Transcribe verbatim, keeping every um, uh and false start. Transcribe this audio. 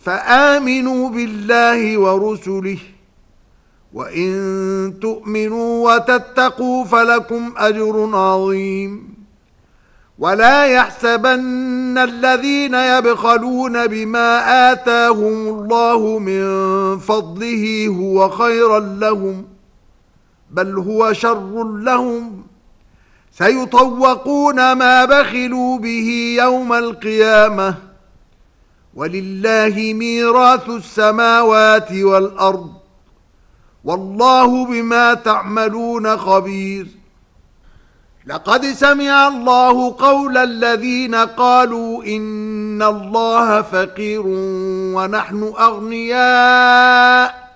فآمنوا بالله ورسله، وإن تؤمنوا وتتقوا فلكم أجر عظيم. ولا يحسبن الذين يبخلون بما آتاهم الله من فضله هو خيرا لهم، بل هو شر لهم، سيطوقون ما بخلوا به يوم القيامة، ولله ميراث السماوات والأرض، والله بما تعملون خبير. لقد سمع الله قول الذين قالوا إن الله فقير ونحن أغنياء